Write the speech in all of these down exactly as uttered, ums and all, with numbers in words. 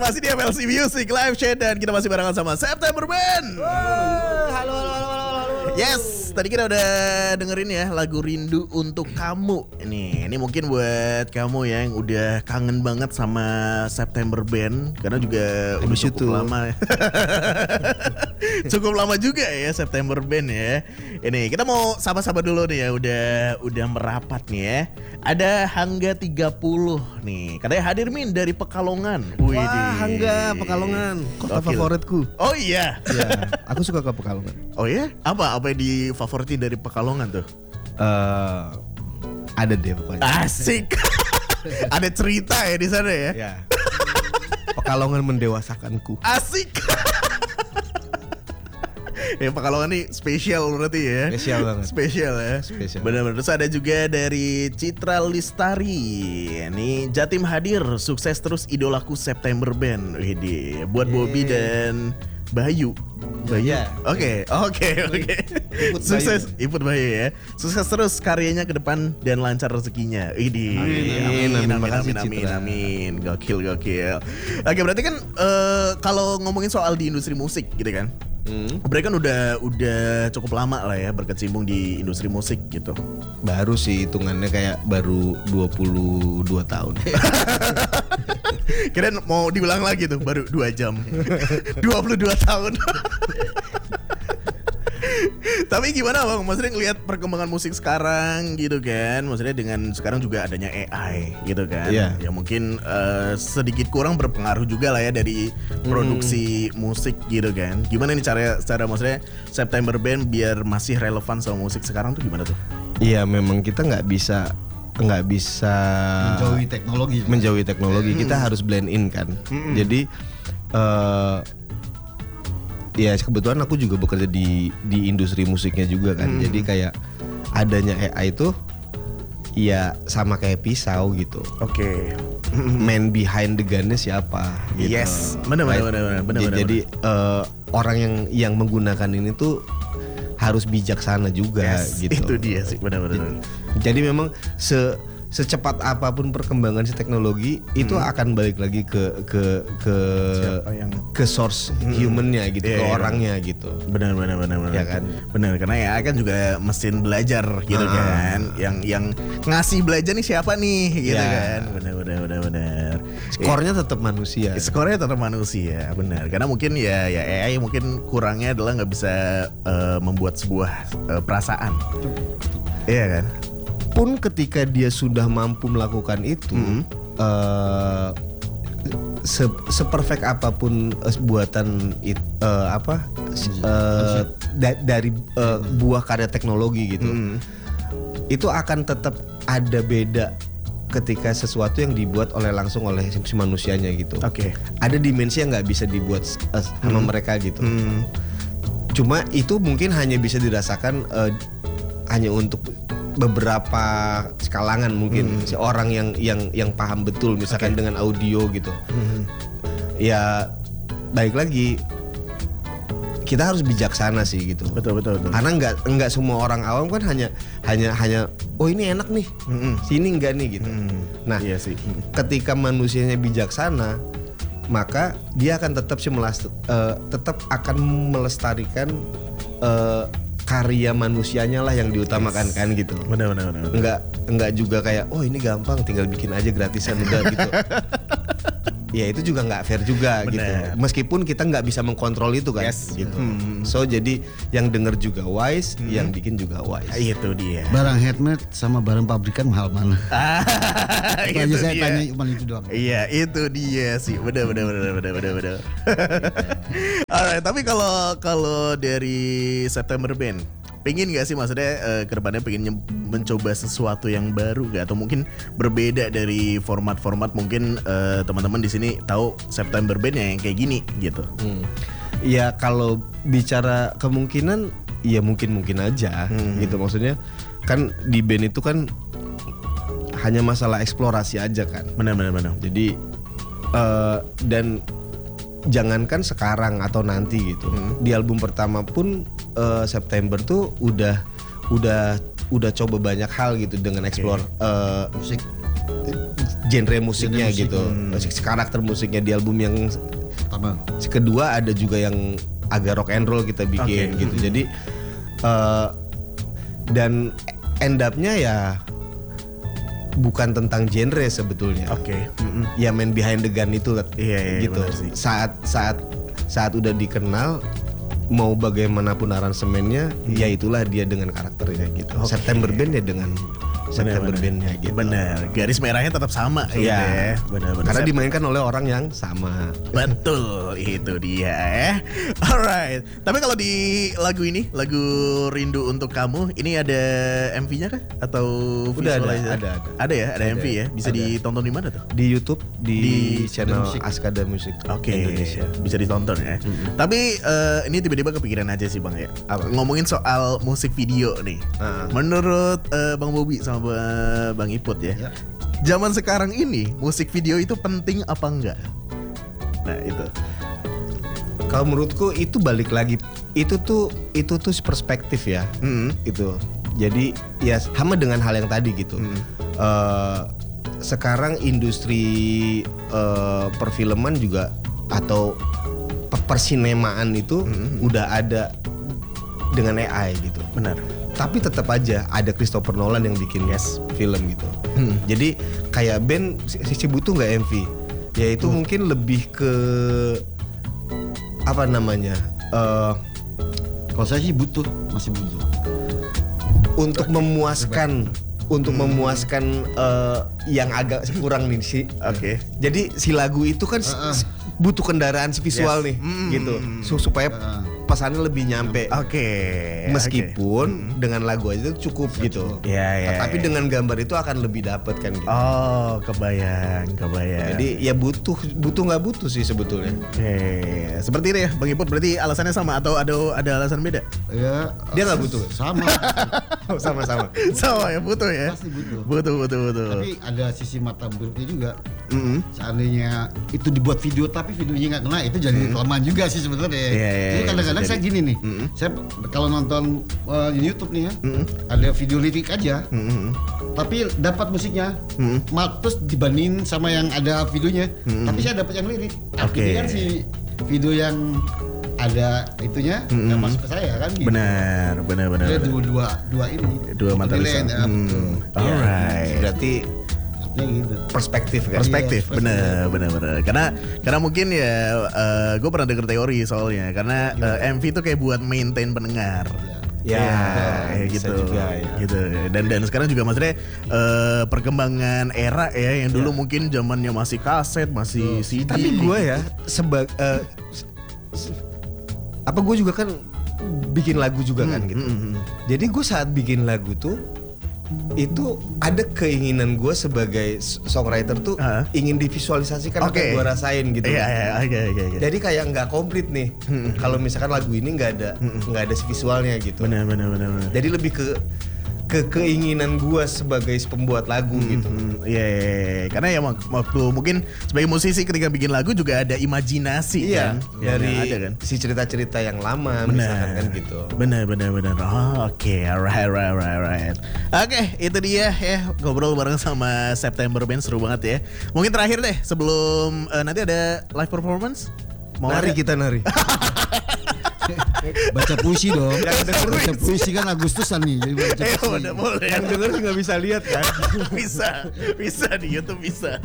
masih di F L C Music Live Chat dan kita masih barengan sama September Band. Halo, halo, halo, halo, halo, halo. Yes, tadi kita udah dengerin ya lagu Rindu Untuk Kamu. Ini, ini mungkin buat kamu yang udah kangen banget sama September Band karena juga udah cukup itu. lama. Cukup lama juga ya September Band ya. Ini kita mau sapa-sapa dulu nih ya, udah udah merapat nih ya. Ada Hangga tiga puluh nih. Katanya hadir Min dari Pekalongan. Wih, Wah, Hangga Pekalongan, kota Gokil. favoritku. Oh iya. Ya, aku suka ke Pekalongan. Oh ya? Apa apa yang difavoritin dari Pekalongan tuh? Eh, ada deh pokoknya. Asik. Ada cerita ya di sana ya? Ya. Pekalongan mendewasakanku. Asik. Ya Pekalongan nih spesial berarti ya. Spesial banget. Spesial ya. Spesial. Benar-benar. Terus ada juga dari Citra Listari. Ini Jatim hadir, sukses terus idolaku September Band. Widih, buat Yeay. Bobby dan Bayu. Bayu. Ya. Oke, oke, oke. Iput Sukses Iput Bayu ya. Sukses terus karyanya ke depan dan lancar rezekinya. Widih. Amin, amin, amin, makasih, amin, amin, Citra. amin. Gokil, gokil. Oke, berarti kan eh, kalau ngomongin soal di industri musik gitu kan. Hmm. Mereka kan udah udah cukup lama lah ya berkecimpung di industri musik gitu. Baru sih hitungannya kayak baru dua puluh dua tahun. Kirain mau diulang lagi tuh baru dua jam. dua puluh dua tahun. Tapi gimana Bang? Maksudnya ngelihat perkembangan musik sekarang gitu kan. Maksudnya dengan sekarang juga adanya A I gitu kan. Iya. Ya mungkin eh, sedikit kurang berpengaruh juga lah ya dari produksi musik gitu kan. Gimana nih cara cara maksudnya September Band biar masih relevan sama musik sekarang tuh gimana tuh? Iya, memang kita nggak bisa nggak bisa menjauhi teknologi. menjauhi teknologi. Kita harus blend in kan. Jadi eh ya kebetulan aku juga bekerja di di industri musiknya juga kan. Jadi kayak adanya A I itu ya sama kayak pisau gitu. Oke. Man behind the gun-nya siapa gitu. Yes, benar, benar, Right? benar, benar, benar, Jadi, benar, jadi eh, orang yang yang menggunakan ini tuh harus bijaksana juga Yes, gitu. itu dia sih benar-benar. Jadi memang se secepat apapun perkembangan si teknologi itu akan balik lagi ke ke ke Siapa yang- ke source humannya gitu, Iya, ke iya. orangnya gitu. Benar benar benar benar. Ya kan? Benar karena ya kan juga mesin belajar gitu Ah. kan. Yang yang ngasih belajar nih siapa nih gitu Ya. kan. Benar benar benar benar. Skornya tetap manusia. Ya, skornya tetap manusia, benar. Karena mungkin ya ya A I mungkin kurangnya adalah nggak bisa eh, membuat sebuah eh, perasaan. Iya kan? Pun ketika dia sudah mampu melakukan itu, eh, se seperfect apapun eh, buatan it, eh, apa eh, da- dari eh, buah karya teknologi gitu, itu akan tetap ada beda ketika sesuatu yang dibuat oleh langsung oleh si si manusianya gitu. Oke. Ada dimensi yang nggak bisa dibuat eh, sama mereka gitu. Hmm. Cuma itu mungkin hanya bisa dirasakan eh, hanya untuk beberapa kalangan mungkin si orang yang yang yang paham betul misalkan Oke. dengan audio gitu. Ya baik lagi kita harus bijaksana sih gitu. Betul betul betul. Karena nggak nggak semua orang awam kan hanya hanya hanya oh ini enak nih, Mm-mm. sini enggak nih gitu. Hmm. Nah, Iya sih. ketika manusianya bijaksana, maka dia akan tetap sih melas- eh, tetap akan melestarikan eh, karya manusianya lah yang diutamakan kan gitu. Benar benar benar. benar. Enggak enggak juga kayak oh ini gampang tinggal bikin aja gratisan udah gitu. Ya itu juga nggak fair juga Bener. gitu. Meskipun kita nggak bisa mengkontrol itu kan Yes. gitu. Hmm. So jadi yang denger juga wise, yang bikin juga wise. Itu dia. Barang handmade sama barang pabrikan mahal mana? Ah, Itu aja itu saya dia. tanya cuma itu doang. Iya itu dia sih benar benar benar benar benar benar. Alright, tapi kalau kalau dari September Band pengen gak sih maksudnya eh, kedepannya pengen nyem- mencoba sesuatu yang baru gak atau mungkin berbeda dari format-format mungkin eh, teman-teman di sini tahu September Band yang kayak gini gitu. Hmm. Ya kalau bicara kemungkinan ya mungkin-mungkin aja gitu maksudnya kan di band itu kan hanya masalah eksplorasi aja kan. Benar benar benar. Jadi eh, dan jangankan sekarang atau nanti gitu. Di album pertama pun eh, September tuh udah udah udah coba banyak hal gitu dengan explore eh, Musik genre musiknya Genre musik. gitu, hmm. karakter musiknya di album yang Pertama. kedua ada juga yang agak rock and roll kita bikin Okay. gitu. Jadi uh, dan end up-nya ya bukan tentang genre sebetulnya. Oke. Mm-mm. Ya main behind the gun itu Iya, iya, gitu. benar sih. Saat saat saat udah dikenal mau bagaimanapun aransemennya, Hmm. ya itulah dia dengan karakternya gitu. Oke. September Band ya dengan September Benar, Band-nya gitu. Bener, garis merahnya tetap sama gitu Iya. ya. Benar-benar. Karena dimainkan oleh orang yang sama. Betul, itu dia ya. Alright. Tapi kalau di lagu ini, lagu Rindu Untuk Kamu, ini ada M V-nya kah? Atau Udah ada, visualizer? ada, ada. Ada ya, ada, Ada, M V ya. Bisa ada. ditonton di mana tuh? Di YouTube di, Di channel Musik. Askada Musik Oke, Indonesia. bisa ditonton ya. Tapi eh, ini tiba-tiba kepikiran aja sih Bang ya. Apa? Ngomongin soal musik video nih. Ah. Menurut eh, Bang Bobi sama Ba- Bang Iput ya, Ya. zaman sekarang ini musik video itu penting apa enggak? Nah itu. Kalau menurutku itu balik lagi, itu tuh itu tuh perspektif ya. Mm. Itu. Jadi ya sama dengan hal yang tadi gitu. Mm. Eh, sekarang industri eh, perfilman juga atau pe- persinemaan itu Mm. udah ada dengan A I gitu. Benar. Tapi tetap aja ada Christopher Nolan yang bikin yes, film gitu. Hmm. Jadi kayak band si, si butuh nggak M V? Ya itu mungkin lebih ke apa namanya? eh Kalau saya sih butuh, masih butuh. untuk memuaskan untuk memuaskan eh, yang agak kurang nih sih. Oke. Jadi si lagu itu kan s- Uh-uh. s- butuh kendaraan visual Yes. nih, Mm. gitu, Su- supaya Uh-uh. pesannya lebih nyampe. Oke. Meskipun dengan lagu aja itu cukup gitu. Ya, ya, Tapi ya. dengan gambar itu akan lebih dapet kan gitu. Oh, kebayang, kebayang. Jadi ya butuh butuh nggak butuh sih sebetulnya. Oke, seperti itu ya, Bang Iput. Berarti alasannya sama atau ada ada alasan beda? Ya, Dia nggak butuh. sama. Oh, sama-sama. Sama ya, butuh ya. Pasti butuh. Butuh, butuh, butuh. Tapi ada sisi mata buruknya juga. Mm-mm. Seandainya itu dibuat video tapi videonya nggak kena, itu jadi kelemahan juga sih sebenarnya. Iya, iya, Jadi iya, kadang-kadang bisa saya jadi. gini nih, Mm-mm. saya kalau nonton uh, di YouTube nih ya, Mm-mm. ada video lirik aja, Mm-mm. tapi dapat musiknya, Mm-mm. mal terus dibandingin sama yang ada videonya, Mm-mm. tapi saya dapat yang lirik. Tapi Oke. kan si video yang ada itunya Mm-mm. nggak masuk ke saya kan? Gitu. Benar, benar, benar. Ada benar. dua dua dua ini. Dua mata penilaian, lisan. ya, betul. Hmm. Alright. Berarti Ya, gitu. perspektif kan. Perspektif, Iya, bener, bener, bener. Karena, karena mungkin ya, gue pernah denger teori soalnya. Karena eh, M V itu kayak buat maintain pendengar. Ya, kayak bisa gitu, juga ya. gitu. Dan dan sekarang juga maksudnya eh, perkembangan era ya, yang dulu mungkin zamannya masih kaset, masih C D. Tapi gue ya sebag eh, s- s- apa gue juga kan bikin lagu juga kan gitu. mm, mm. Jadi gue saat bikin lagu tuh itu ada keinginan gue sebagai s- songwriter tuh Ah. ingin divisualisasikan apa Oke. yang gue rasain gitu. Iya, iya, oke, oke, oke. Jadi kayak nggak komplit nih. Kalau misalkan lagu ini nggak ada nggak ada visualnya gitu. Bener, bener, bener, bener. Jadi lebih ke ke keinginan gue sebagai pembuat lagu gitu. Hmm, iya, iya, iya. Karena ya mak- waktu mungkin sebagai musisi ketika bikin lagu juga ada imajinasi Iya, kan, yang dari ada kan. si cerita-cerita yang lama misalkan kan gitu. Benar, benar, benar. Oh, oke, alright, alright, alright, alright. Oke, itu dia ya ngobrol bareng sama September Band, seru banget ya. Mungkin terakhir deh sebelum eh, nanti ada live performance. Mau Nari ada? kita nari. Baca puisi dong. Yang denger Baca puisi kan Agustusan nih. Jadi baca Eh, puisi. udah boleh. Yang denger sih nggak bisa lihat kan. bisa, bisa di YouTube bisa.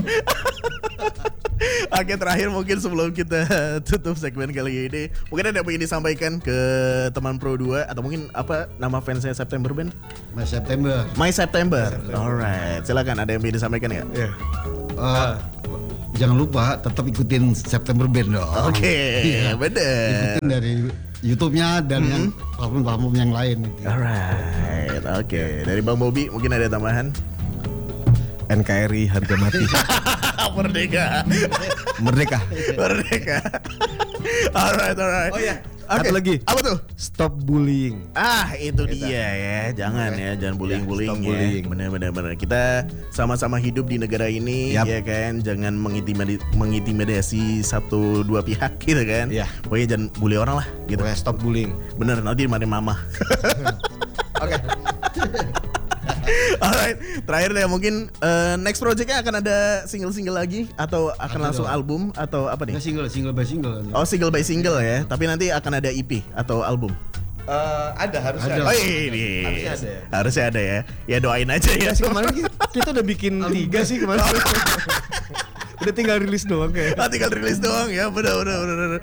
Oke, terakhir mungkin sebelum kita tutup segmen kali ini, mungkin ada yang ingin disampaikan ke teman Pro dua atau mungkin apa nama fansnya September Band? Mas September. My September. Alright, silakan ada yang ingin disampaikan ya? Iya. Eh, jangan lupa tetap ikutin September Band dong. Oke, Iya. bener. Ikutin dari YouTube-nya dan yang platform-platform yang lain gitu. Alright, oke. Dari Bang Bobi mungkin ada tambahan? N K R I harga mati. Merdeka. Merdeka. Merdeka. Alright, alright. Oh iya, Oke. satu lagi. Apa tuh? Stop bullying. Ah, itu dia ya. Jangan ya, jangan bullying-bullying stop ya. bullying. Bener-bener bener. Kita sama-sama hidup di negara ini Yap. ya kan. Jangan mengintimidasi, mengintimidasi satu dua pihak gitu kan. Iya. Pokoknya jangan bully orang lah gitu. Pokoknya stop bullying. Bener, nanti dimarahin mama. Oke. Alright, terakhir deh mungkin uh, next projectnya akan ada single-single lagi atau akan Ada langsung dong. album atau apa nih? Nggak single, single by single. Oh single by single ya, tapi nanti akan ada E P atau album. Eh, ada harusnya Ada. ada. Oh ini Harusnya ada ya. harusnya ada ya. Ya doain aja ya. Ya sih kemarin kita, kita udah bikin tiga sih kemarin. Udah tinggal rilis doang kayak. Ah, tinggal rilis doang ya, bener bener bener. bener.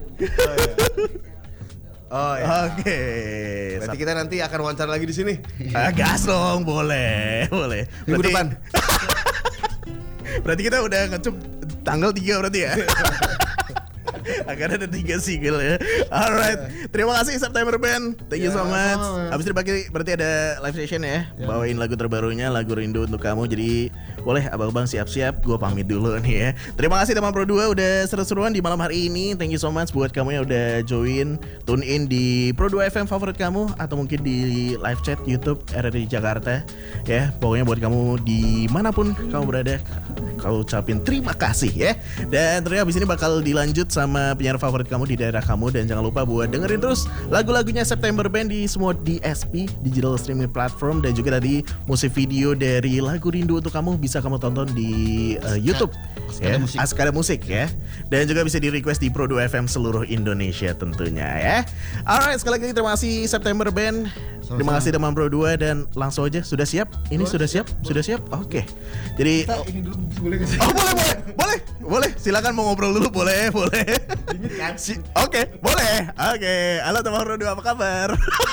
Oh ya. Oke. Berarti kita nanti akan wawancara lagi di sini. Ah, gas dong, boleh, boleh. Minggu Berarti- depan. Berarti kita udah ngecup tanggal tiga berarti ya. Akan ada tiga single ya. Alright, terima kasih September Band. Thank you Ya, so much. sama-sama. Habis itu berarti, berarti ada live session ya. Bawain lagu terbarunya, lagu Rindu Untuk Kamu. Jadi boleh abang-abang siap-siap. Gue pamit dulu nih ya. Terima kasih teman Pro dua udah seru-seruan di malam hari ini. Thank you so much buat kamu yang udah join, tune in di Pro dua F M favorit kamu atau mungkin di live chat YouTube R R I Jakarta ya. Pokoknya buat kamu dimanapun kamu berada, kau ucapin terima kasih ya. Dan ternyata abis ini bakal dilanjut sama penyiar favorit kamu di daerah kamu. Dan jangan lupa buat dengerin terus lagu-lagunya September Band di semua D S P, digital streaming platform. Dan juga tadi musik video dari lagu Rindu Untuk Kamu bisa kamu tonton di uh, YouTube Askada ya. Musik. Askada Musik ya. Dan juga bisa di request di Pro dua F M seluruh Indonesia tentunya ya. Alright, sekali lagi terima kasih September Band. Terima kasih teman Pro dua dan langsung aja sudah siap? Ini sudah siap? Sudah siap? Oke. Jadi Kita ini dulu boleh nggak sih? Oh boleh boleh boleh boleh silakan mau ngobrol dulu boleh boleh. Si- Oke boleh oke halo teman Pro dua apa kabar?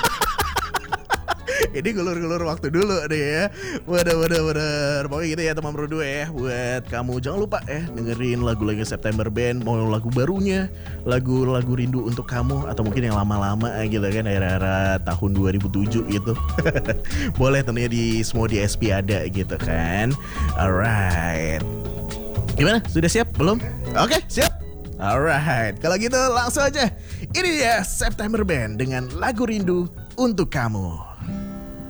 Ini gulur-gulur waktu dulu deh ya. Waduh waduh waduh. Pokoknya gitu ya teman Pro dua ya. Buat kamu jangan lupa ya dengerin lagu-lagu September Band. Mau lagu barunya, lagu-lagu Rindu Untuk Kamu, atau mungkin yang lama-lama gitu kan, era-era tahun dua ribu tujuh gitu. Boleh tentunya di semua D S P ada gitu kan. Alright. Gimana? Sudah siap? Belum? Oke, siap. Alright. Kalau gitu langsung aja. Ini dia September Band dengan lagu Rindu Untuk Kamu.